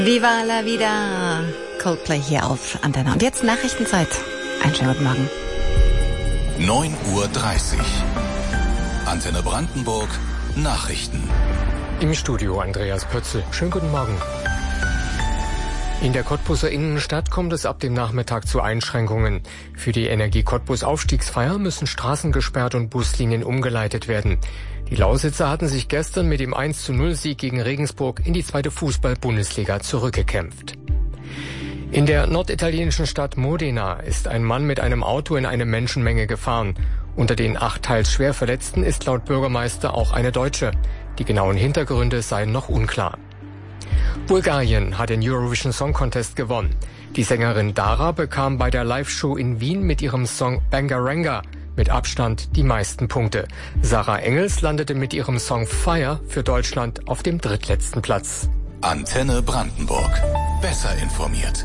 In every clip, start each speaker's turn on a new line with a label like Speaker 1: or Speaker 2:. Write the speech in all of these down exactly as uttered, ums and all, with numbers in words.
Speaker 1: Viva la vida, Coldplay hier auf Antenne. Und jetzt Nachrichtenzeit. Einen schönen guten Morgen.
Speaker 2: neun Uhr dreißig. Antenne Brandenburg, Nachrichten.
Speaker 3: Im Studio Andreas Pötzl. Schönen guten Morgen. In der Cottbuser Innenstadt kommt es ab dem Nachmittag zu Einschränkungen. Für die Energie Cottbus Aufstiegsfeier müssen Straßen gesperrt und Buslinien umgeleitet werden. Die Lausitzer hatten sich gestern mit dem eins zu null Sieg gegen Regensburg in die zweite Fußball-Bundesliga zurückgekämpft. In der norditalienischen Stadt Modena ist ein Mann mit einem Auto in eine Menschenmenge gefahren. Unter den acht teils schwer Verletzten ist laut Bürgermeister auch eine Deutsche. Die genauen Hintergründe seien noch unklar. Bulgarien hat den Eurovision Song Contest gewonnen. Die Sängerin Dara bekam bei der Live-Show in Wien mit ihrem Song Bangaranga mit Abstand die meisten Punkte. Sarah Engels landete mit ihrem Song Fire für Deutschland auf dem drittletzten Platz.
Speaker 2: Antenne Brandenburg. Besser informiert.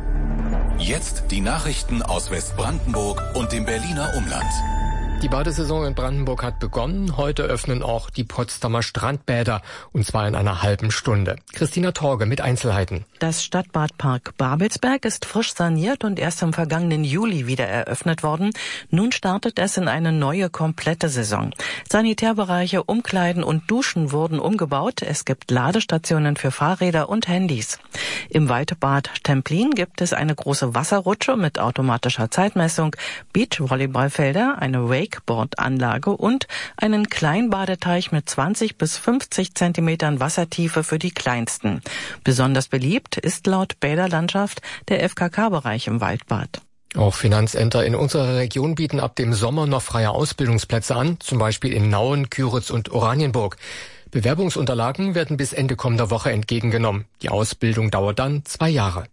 Speaker 2: Jetzt die Nachrichten aus Westbrandenburg und dem Berliner Umland.
Speaker 3: Die Badesaison in Brandenburg hat begonnen. Heute öffnen auch die Potsdamer Strandbäder, und zwar in einer halben Stunde. Christina Torge mit Einzelheiten.
Speaker 4: Das Stadtbadpark Babelsberg ist frisch saniert und erst im vergangenen Juli wieder eröffnet worden. Nun startet es in eine neue, komplette Saison. Sanitärbereiche, Umkleiden und Duschen wurden umgebaut. Es gibt Ladestationen für Fahrräder und Handys. Im Waldbad Templin gibt es eine große Wasserrutsche mit automatischer Zeitmessung, Beachvolleyballfelder, eine Wakeboard-Anlage und einen Kleinbadeteich mit zwanzig bis fünfzig Zentimetern Wassertiefe für die Kleinsten. Besonders beliebt ist laut Bäderlandschaft der F K K-Bereich im Waldbad.
Speaker 3: Auch Finanzämter in unserer Region bieten ab dem Sommer noch freie Ausbildungsplätze an, zum Beispiel in Nauen, Küritz und Oranienburg. Bewerbungsunterlagen werden bis Ende kommender Woche entgegengenommen. Die Ausbildung dauert dann zwei Jahre.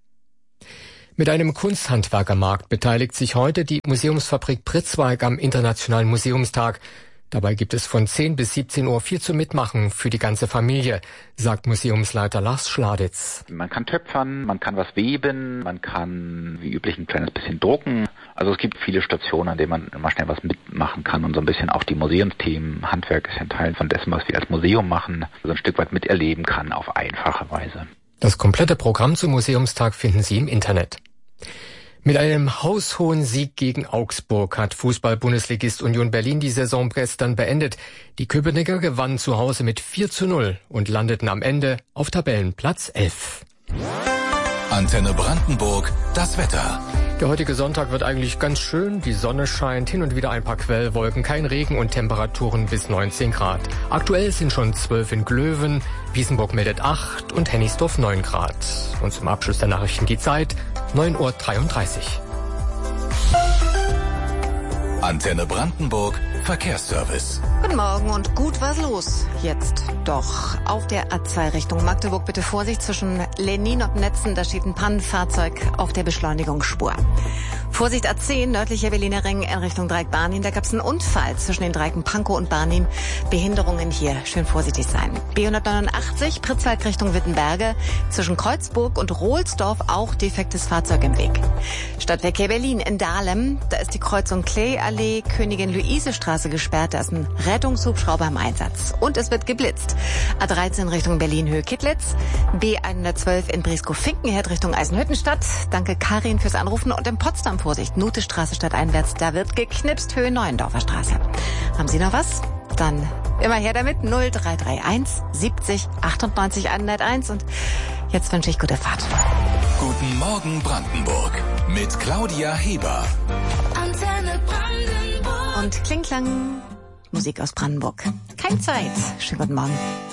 Speaker 3: Mit einem Kunsthandwerkermarkt beteiligt sich heute die Museumsfabrik Pritzwalk am Internationalen Museumstag. Dabei gibt es von zehn bis siebzehn Uhr viel zu mitmachen für die ganze Familie, sagt Museumsleiter Lars Schladitz.
Speaker 5: Man kann töpfern, man kann was weben, man kann wie üblich ein kleines bisschen drucken. Also es gibt viele Stationen, an denen man immer schnell was mitmachen kann und so ein bisschen auch die Museumsthemen. Handwerk ist ein Teil von dessen, was wir als Museum machen, so ein Stück weit miterleben kann auf einfache Weise.
Speaker 3: Das komplette Programm zum Museumstag finden Sie im Internet. Mit einem haushohen Sieg gegen Augsburg hat Fußball-Bundesligist Union Berlin die Saison gestern beendet. Die Köpenicker gewannen zu Hause mit vier zu null und landeten am Ende auf Tabellenplatz elf.
Speaker 2: Antenne Brandenburg, das Wetter.
Speaker 3: Der heutige Sonntag wird eigentlich ganz schön. Die Sonne scheint, hin und wieder ein paar Quellwolken, kein Regen und Temperaturen bis neunzehn Grad. Aktuell sind schon zwölf in Glöwen, Wiesenburg meldet acht und Hennigsdorf neun Grad. Und zum Abschluss der Nachrichten die Zeit, neun Uhr dreiunddreißig.
Speaker 2: Antenne Brandenburg, Verkehrsservice.
Speaker 1: Guten Morgen und gut was los. Jetzt doch auf der A zwei Richtung Magdeburg bitte Vorsicht zwischen Lenin und Netzen. Da steht ein Pannenfahrzeug auf der Beschleunigungsspur. Vorsicht A zehn, nördlicher Berliner Ring in Richtung Dreieck-Barnim. Da gab es einen Unfall zwischen den Dreieken Pankow und Barnim. Behinderungen hier, schön vorsichtig sein. B hundertneunundachtzig, Pritzwalk Richtung Wittenberge. Zwischen Kreuzburg und Rohlsdorf auch defektes Fahrzeug im Weg. Stadtverkehr Berlin in Dahlem. Da ist die Kreuzung Clay-Allee, Königin-Luise-Straße gesperrt. Da ist ein Rettungshubschrauber im Einsatz. Und es wird geblitzt. A dreizehn Richtung Berlin-Höhe Kittlitz. B hundertzwölf in Brieskow-Finkenherd Richtung Eisenhüttenstadt. Danke Karin fürs Anrufen. Und in Potsdam Vorsicht, Nutestraße stadteinwärts, da wird geknipst, Höhe Neuendorfer Straße. Haben Sie noch was? Dann immer her damit, null drei drei eins siebzig achtundneunzig hunderteins und jetzt wünsche ich gute Fahrt.
Speaker 2: Guten Morgen Brandenburg mit Claudia Heber.
Speaker 1: Antenne Brandenburg. Und Klingklang, Musik aus Brandenburg. Keine Zeit. Schönen guten Morgen.